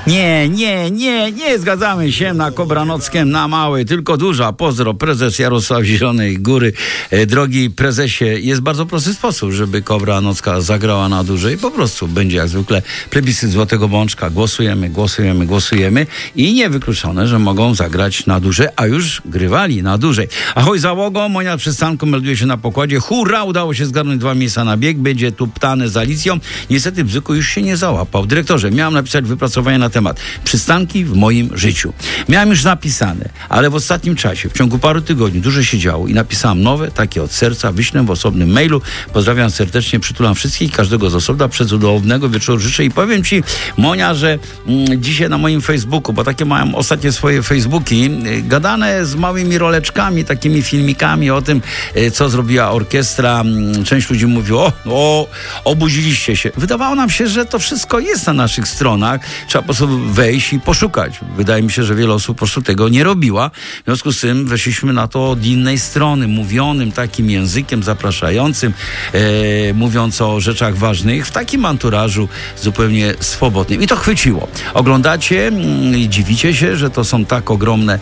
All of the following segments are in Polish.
Nie zgadzamy się na Kobranockiem na Małej, tylko duża. Pozdro, prezes Jarosław Zielonej Góry. Drogi prezesie, jest bardzo prosty sposób, żeby Kobranocka zagrała na dużej. Po prostu będzie jak zwykle plebiscyt Złotego Bączka. Głosujemy i niewykluczone, że mogą zagrać na dużej, a już grywali na dużej. Ahoj załogo, Monia przystanku melduje się na pokładzie. Hurra, udało się zgarnąć 2 miejsca na bieg. Będzie tu ptane z Alicją. Niestety Bzyku już się nie załapał. Dyrektorze, miałem napisać wypracowanie na temat przystanki w moim życiu. Miałem już napisane, ale w ostatnim czasie, w ciągu paru tygodni dużo się działo i napisałem nowe, takie od serca, wyślę w osobnym mailu. Pozdrawiam serdecznie, przytulam wszystkich, każdego z osobna, przecudownego wieczoru życzę i powiem Ci, Monia, że dzisiaj na moim Facebooku, bo takie mają ostatnie swoje Facebooki, gadane z małymi roleczkami, takimi filmikami o tym, co zrobiła orkiestra. Część ludzi mówi, obudziliście się. Wydawało nam się, że to wszystko jest na naszych stronach. Trzeba po prostu wejść i poszukać. Wydaje mi się, że wiele osób po prostu tego nie robiła. W związku z tym weszliśmy na to od innej strony, mówionym takim językiem zapraszającym, mówiąc o rzeczach ważnych, w takim anturażu zupełnie swobodnym. I to chwyciło. Oglądacie i dziwicie się, że to są tak ogromne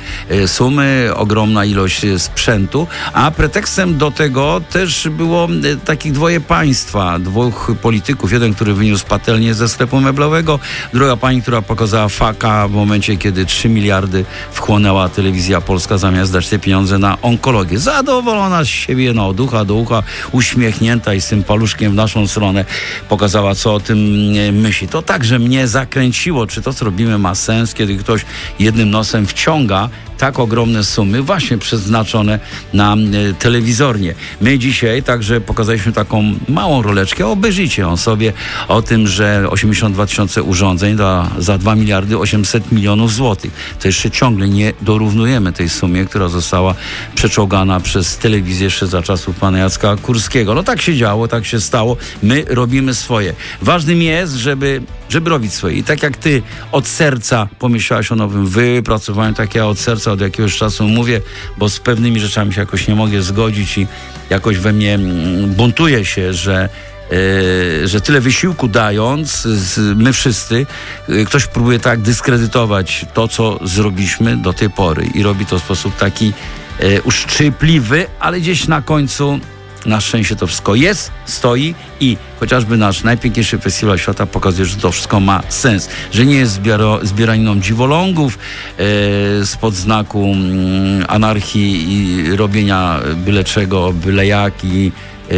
sumy, ogromna ilość sprzętu, a pretekstem do tego też było takich dwoje państwa, dwóch polityków. Jeden, który wyniósł patelnię ze sklepu meblowego, druga pani, która pokazała faka w momencie, kiedy 3 miliardy wchłonęła telewizja polska, zamiast dać te pieniądze na onkologię. Zadowolona z siebie, od ucha do ucha, uśmiechnięta i z tym paluszkiem w naszą stronę pokazała, co o tym myśli. To także mnie zakręciło, czy to, co robimy, ma sens, kiedy ktoś jednym nosem wciąga tak ogromne sumy właśnie przeznaczone na telewizornie. My dzisiaj także pokazaliśmy taką małą roleczkę, obejrzyjcie ją sobie, o tym, że 82 000 urządzeń za 2 miliardy 800 milionów złotych. To jeszcze ciągle nie dorównujemy tej sumie, która została przeczołgana przez telewizję jeszcze za czasów pana Jacka Kurskiego. No tak się działo, tak się stało. My robimy swoje. Ważnym jest, żeby robić swoje. I tak jak ty od serca pomyślałaś o nowym wypracowaniu, tak ja od serca od jakiegoś czasu mówię, bo z pewnymi rzeczami się jakoś nie mogę zgodzić i jakoś we mnie buntuje się, że tyle wysiłku dając, my wszyscy, ktoś próbuje tak dyskredytować to, co zrobiliśmy do tej pory i robi to w sposób taki uszczypliwy, ale gdzieś na końcu na szczęście to wszystko jest, stoi i chociażby nasz najpiękniejszy festiwal świata pokazuje, że to wszystko ma sens. Że nie jest zbieraniną dziwolągów spod znaku anarchii i robienia byle czego, byle jak i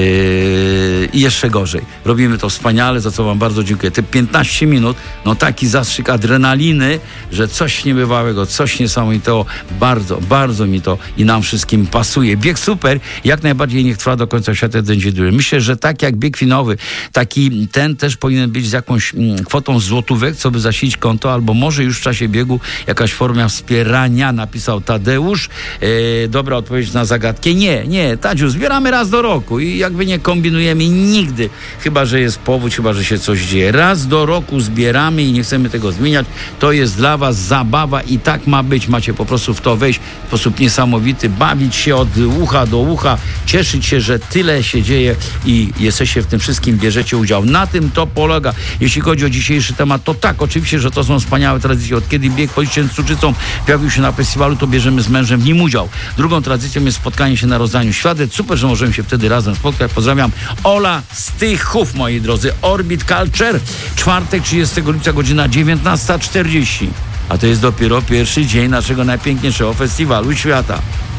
jeszcze gorzej. Robimy to wspaniale, za co wam bardzo dziękuję. Te 15 minut, taki zastrzyk adrenaliny, że coś niebywałego, coś niesamowitego, bardzo mi to i nam wszystkim pasuje. Bieg super, jak najbardziej niech trwa do końca świata, będzie duży. Myślę, że tak jak bieg finałowy, taki ten też powinien być z jakąś kwotą złotówek, co by zasilić konto, albo może już w czasie biegu jakaś forma wspierania, napisał Tadeusz. Dobra odpowiedź na zagadkę. Nie, Tadziu, zbieramy raz do roku i jakby nie kombinujemy nigdy, chyba że jest powód, chyba że się coś dzieje. Raz do roku zbieramy i nie chcemy tego zmieniać. To jest dla was zabawa i tak ma być. Macie po prostu w to wejść w sposób niesamowity, bawić się od ucha do ucha, cieszyć się, że tyle się dzieje i jesteście w tym wszystkim, bierzecie udział. Na tym to polega. Jeśli chodzi o dzisiejszy temat, to tak, oczywiście, że to są wspaniałe tradycje. Od kiedy bieg Policzyn z Cuczycą pojawił się na festiwalu, to bierzemy z mężem w nim udział. Drugą tradycją jest spotkanie się na rozdaniu świadectw. Super, że możemy się wtedy razem spotkać. Pozdrawiam. Ola Stychów, moi drodzy. Orbit Culture. Czwartek, 30 lipca, godzina 19:40. A to jest dopiero pierwszy dzień naszego najpiękniejszego festiwalu świata.